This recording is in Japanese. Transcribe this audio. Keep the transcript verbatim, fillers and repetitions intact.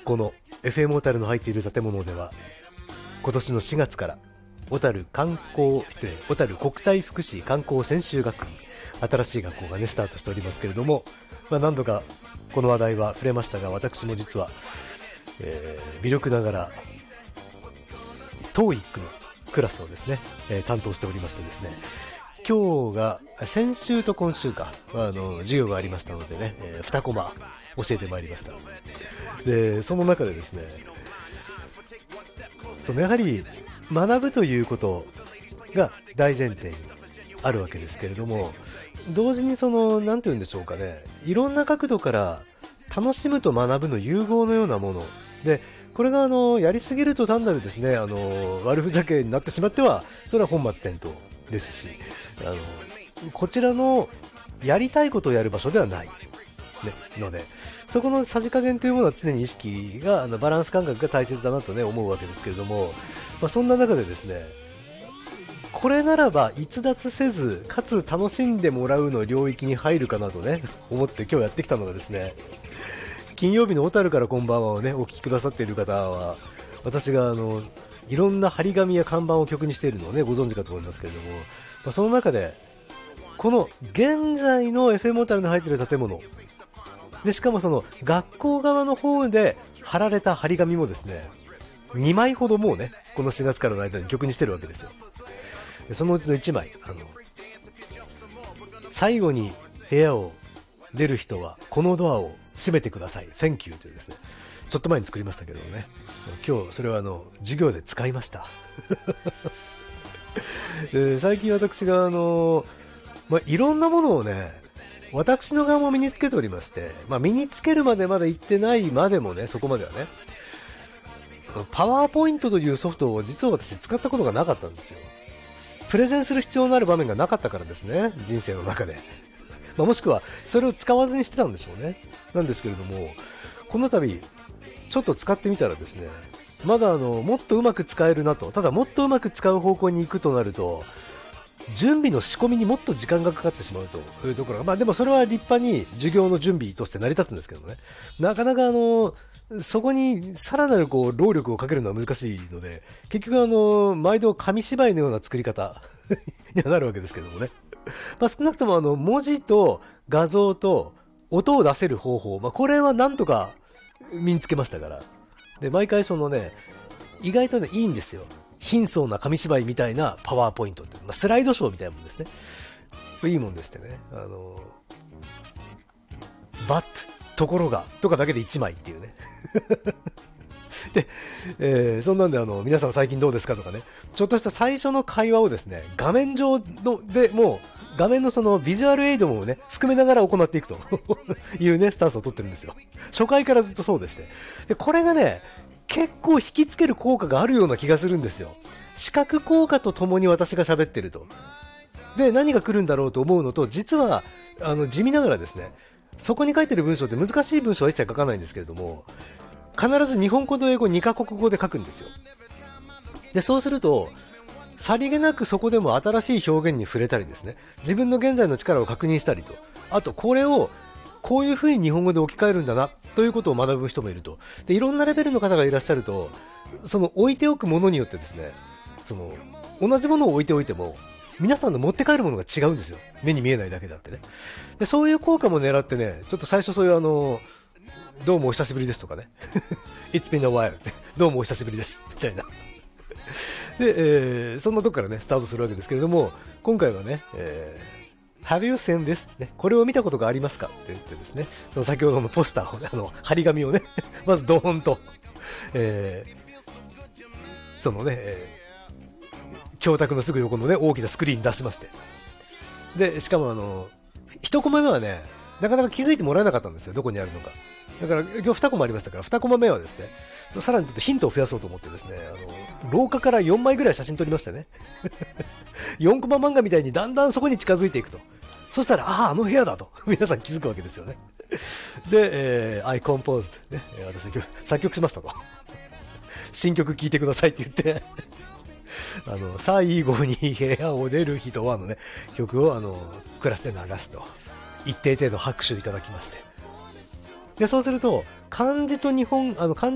この エフエム 小樽の入っている建物では今年のしがつから小樽観光失礼小樽国際福祉観光専修学院、新しい学校がねスタートしておりますけれども、まあ、何度かこの話題は触れましたが、私も実は、えー、微力ながら トーイック のクラスをですね、えー、担当しておりましてですね、今日が先週と今週か、あの授業がありましたのでね、えー、にコマ教えてまいりました。でその中でですね、そのやはり学ぶということが大前提にあるわけですけれども、同時にそのなんていうんでしょうかね、いろんな角度から楽しむと学ぶの融合のようなもので、これがあのやりすぎると単なるですね、あの悪ふざけになってしまってはそれは本末転倒ですし、あのこちらのやりたいことをやる場所ではない、ね、ので、そこのさじ加減というものは常に意識が、あのバランス感覚が大切だなと、ね、思うわけですけれども、まあ、そんな中でですね、これならば逸脱せずかつ楽しんでもらうの領域に入るかなとね思って今日やってきたのがですね、金曜日の小樽からこんばんはをねお聞きくださっている方は、私があのいろんな張り紙や看板を曲にしているのをねご存知かと思いますけれども、まあ、その中でこの現在の エフエム 小樽に入っている建物で、しかもその学校側の方で貼られた張り紙もですねにまいほどもうねこのしがつからの間に曲にしてるわけですよ。でそのうちのいちまい、あの最後に部屋を出る人はこのドアを閉めてください Thank you というですね、ちょっと前に作りましたけどね、今日それはあの授業で使いましたで最近私があの、まあ、いろんなものをね私の側も身につけておりまして、まあ、身につけるまでまだ行ってないまでもね、そこまではね、パワーポイントというソフトを実は私使ったことがなかったんですよ。プレゼンする必要のある場面がなかったからですね、人生の中で、まあ、もしくはそれを使わずにしてたんでしょうね。なんですけれども、この度ちょっと使ってみたらですね、まだあのもっとうまく使えるなと。ただもっとうまく使う方向に行くとなると準備の仕込みにもっと時間がかかってしまうというところが、まあでもそれは立派に授業の準備として成り立つんですけどね、なかなかあのそこにさらなるこう労力をかけるのは難しいので、結局あの毎度紙芝居のような作り方にはなるわけですけどもね、まあ、少なくともあの文字と画像と音を出せる方法、まあ、これはなんとか身につけましたから。で毎回そのね、意外とねいいんですよ、貧相な紙芝居みたいなパワーポイントって、まあ、スライドショーみたいなもんですね。いいもんでしてね、あのバッところがとかだけでいちまいっていうねで、えー、そんなんであの皆さん最近どうですかとかね、ちょっとした最初の会話をですね画面上のでもう画面のそのビジュアルエイドもね含めながら行っていくというねスタンスを取ってるんですよ。初回からずっとそうでして、でこれがね結構引きつける効果があるような気がするんですよ。視覚効果とともに私が喋ってると、で何が来るんだろうと思うのと、実はあの地味ながらですね、そこに書いてる文章って難しい文章は一切書かないんですけれども、必ず日本語と英語にカ国語で書くんですよ。でそうするとさりげなくそこでも新しい表現に触れたりですね、自分の現在の力を確認したりと、あとこれをこういう風に日本語で置き換えるんだなということを学ぶ人もいると。でいろんなレベルの方がいらっしゃると、その置いておくものによってですね、その同じものを置いておいても皆さんの持って帰るものが違うんですよ、目に見えないだけであってね。でそういう効果も狙ってね、ちょっと最初そういうあのどうもお久しぶりですとかねIt's been a while どうもお久しぶりですみたいなで、えー、そんなとこからねスタートするわけですけれども、今回はね、えー、Have you seen this? ね、これを見たことがありますかって言ってですね、その先ほどのポスターをね、あの張り紙をねまずドーンと、えー、そのね、えー、教卓のすぐ横のね大きなスクリーンに出しまして、でしかもあの一コマ目はねなかなか気づいてもらえなかったんですよ、どこにあるのか。だから今日にコマありましたから、にコマ目はですね、さらにちょっとヒントを増やそうと思ってですね、あの廊下からよんまいぐらい写真撮りましてねよんコマ漫画みたいにだんだんそこに近づいていくと。そしたら、ああ、あの部屋だと皆さん気づくわけですよね。で、えー、I composed、ね、私作曲しましたと新曲聴いてくださいって言ってあの最後に部屋を出る人はのね曲をあのクラスで流すと、一定程度拍手いただきまして、でそうすると漢字と日本あの漢